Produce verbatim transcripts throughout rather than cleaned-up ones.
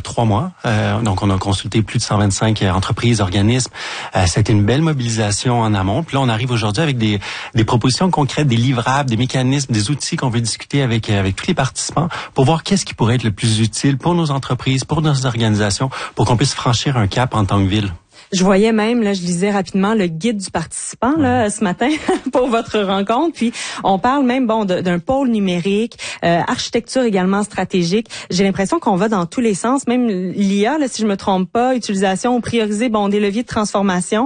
trois mois. Euh, donc, on a consulté plus de cent vingt-cinq entreprises, organismes. Euh, ça a été une belle mobilisation en amont. Puis là, on arrive aujourd'hui avec des, des propositions concrètes, des livrables, des mécanismes, des outils qu'on veut discuter avec, avec tous les participants pour voir qu'est-ce qui pourrait être le plus utile pour nos entreprises, pour nos organisations, pour qu'on puisse franchir un cap en tant que ville. Je voyais même, là, je lisais rapidement le guide du participant là ce matin pour votre rencontre. Puis on parle même bon d'un pôle numérique, euh, architecture également stratégique. J'ai l'impression qu'on va dans tous les sens. Même l'I A, là, si je me trompe pas, utilisation ou prioriser bon des leviers de transformation.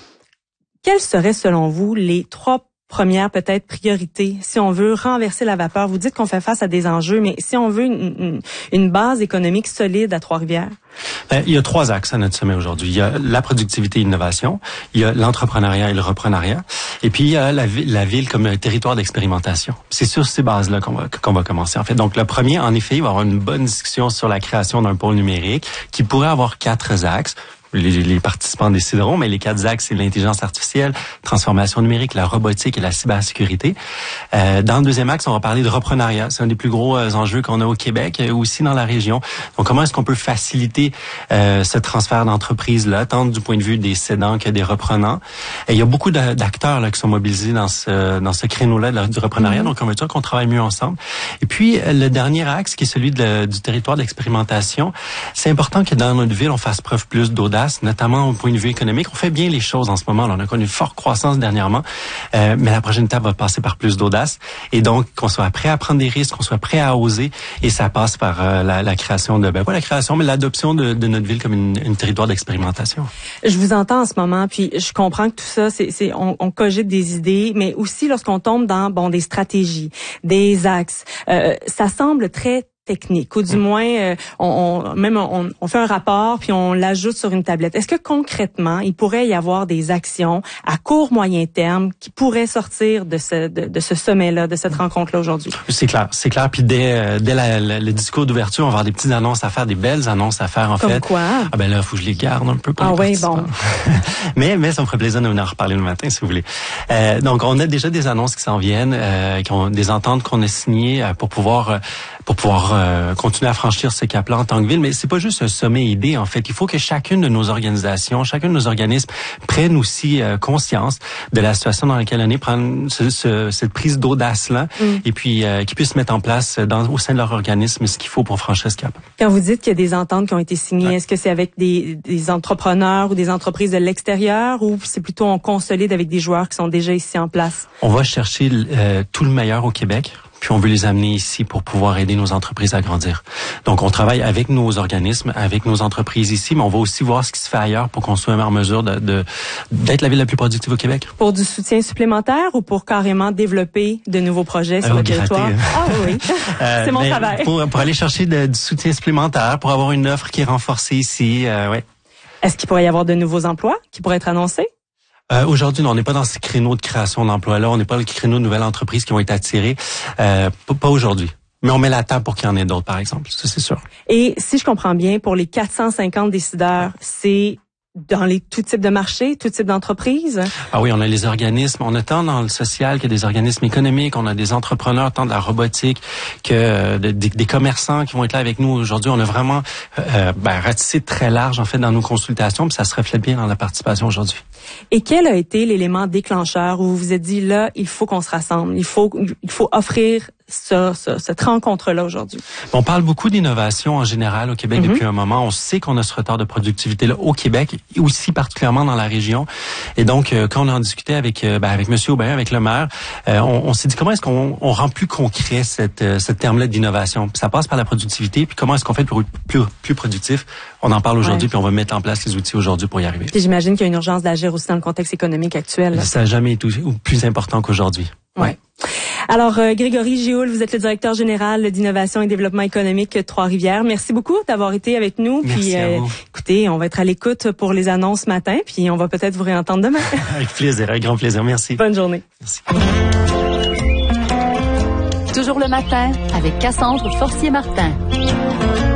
Quels seraient selon vous les trois première peut-être priorité, si on veut renverser la vapeur? Vous dites qu'on fait face à des enjeux, mais si on veut une, une, une base économique solide à Trois-Rivières? Ben, il y a trois axes à notre sommet aujourd'hui. Il y a la productivité et l'innovation, il y a l'entrepreneuriat et le reprenariat, et puis il y a la, la ville comme un territoire d'expérimentation. C'est sur ces bases-là qu'on va, qu'on va commencer, en fait. Donc, le premier, en effet, il va y avoir une bonne discussion sur la création d'un pôle numérique qui pourrait avoir quatre axes. Les, les participants décideront, mais les quatre axes, c'est l'intelligence artificielle, transformation numérique, la robotique et la cybersécurité. Euh, dans le deuxième axe, on va parler de reprenariat. C'est un des plus gros euh, enjeux qu'on a au Québec, et aussi dans la région. Donc, comment est-ce qu'on peut faciliter euh, ce transfert d'entreprise-là, tant du point de vue des cédants que des reprenants? Et il y a beaucoup d'acteurs là qui sont mobilisés dans ce dans ce créneau-là du reprenariat. Mm-hmm. Donc, on veut dire qu'on travaille mieux ensemble. Et puis, le dernier axe, qui est celui de, du territoire d'expérimentation, c'est important que dans notre ville, on fasse preuve plus d'audace, notamment au point de vue économique. On fait bien les choses en ce moment. Là, on a connu une forte croissance dernièrement, euh, mais la prochaine étape va passer par plus d'audace. Et donc, qu'on soit prêt à prendre des risques, qu'on soit prêt à oser, et ça passe par euh, la, la création de, ben pas la création, mais l'adoption de, de notre ville comme une, une territoire d'expérimentation. Je vous entends en ce moment, puis je comprends que tout ça, c'est, c'est on, on cogite des idées, mais aussi lorsqu'on tombe dans bon des stratégies, des axes, euh, ça semble très technique, ou du moins, euh, on, on même on, on fait un rapport puis on l'ajoute sur une tablette. Est-ce que concrètement, il pourrait y avoir des actions à court moyen terme qui pourraient sortir de ce de, de ce sommet-là, de cette rencontre-là aujourd'hui? C'est clair, c'est clair. Puis dès dès la, la, le discours d'ouverture, on va avoir des petites annonces à faire, des belles annonces à faire en Comme fait. Comme quoi? Ah ben là, faut que je les garde un peu pour ah les oui, bon. mais mais ça me ferait plaisir de venir en reparler le matin si vous voulez. Euh, donc on a déjà des annonces qui s'en viennent, euh, qui ont des ententes qu'on a signées euh, pour pouvoir euh, pour pouvoir euh, continuer à franchir ce cap-là en tant que ville. Mais c'est pas juste un sommet idée, en fait. Il faut que chacune de nos organisations, chacun de nos organismes prenne aussi euh, conscience de la situation dans laquelle on est, prendre ce, ce, cette prise d'audace-là, mm. et puis euh, qu'ils puissent mettre en place dans, au sein de leur organisme ce qu'il faut pour franchir ce cap. Quand vous dites qu'il y a des ententes qui ont été signées, ouais. Est-ce que c'est avec des, des entrepreneurs ou des entreprises de l'extérieur, ou c'est plutôt on consolide avec des joueurs qui sont déjà ici en place? On va chercher euh, tout le meilleur au Québec, puis on veut les amener ici pour pouvoir aider nos entreprises à grandir. Donc, on travaille avec nos organismes, avec nos entreprises ici, mais on va aussi voir ce qui se fait ailleurs pour qu'on soit en mesure de, de, d'être la ville la plus productive au Québec. Pour du soutien supplémentaire ou pour carrément développer de nouveaux projets sur euh, le territoire? Ah oui, euh, c'est mon travail. Pour, pour aller chercher de, du soutien supplémentaire, pour avoir une offre qui est renforcée ici, euh, ouais. Est-ce qu'il pourrait y avoir de nouveaux emplois qui pourraient être annoncés? Euh, aujourd'hui, non, on n'est pas dans ces créneaux de création d'emplois-là. On n'est pas dans le créneau de nouvelles entreprises qui vont être attirées. Euh, pas, pas aujourd'hui. Mais on met la table pour qu'il y en ait d'autres, par exemple. Ça, c'est sûr. Et si je comprends bien, pour les quatre cent cinquante décideurs, c'est dans les tout types de marchés, tout type d'entreprises? Ah oui, on a les organismes. On a tant dans le social que des organismes économiques. On a des entrepreneurs, tant de la robotique que euh, de, des, des commerçants qui vont être là avec nous aujourd'hui. On a vraiment euh, ben, ratissé très large, en fait, dans nos consultations, puis ça se reflète bien dans la participation aujourd'hui. Et quel a été l'élément déclencheur où vous vous êtes dit, là, il faut qu'on se rassemble, il faut, il faut offrir ce, ce, cette rencontre-là aujourd'hui? On parle beaucoup d'innovation en général au Québec mm-hmm. depuis un moment. On sait qu'on a ce retard de productivité-là au Québec, et aussi particulièrement dans la région. Et donc, euh, quand on en discutait avec euh, ben, avec Monsieur Aubin, avec le maire, euh, on, on s'est dit comment est-ce qu'on on rend plus concret cette euh, ce terme-là d'innovation. Puis ça passe par la productivité. Puis comment est-ce qu'on fait pour être plus plus productif? On en parle aujourd'hui, ouais. Puis on va mettre en place les outils aujourd'hui pour y arriver. Puis j'imagine qu'il y a une urgence d'agir aussi dans le contexte économique actuel. Là. Ça n'a jamais été plus important qu'aujourd'hui. Ouais. ouais. Alors, euh, Grégory Gioul, vous êtes le directeur général d'innovation et développement économique de Trois-Rivières. Merci beaucoup d'avoir été avec nous. Merci puis, à euh, vous. Écoutez, on va être à l'écoute pour les annonces ce matin, puis on va peut-être vous réentendre demain. Avec plaisir, avec grand plaisir. Merci. Bonne journée. Merci. Toujours le matin avec Cassandre Forcier-Martin.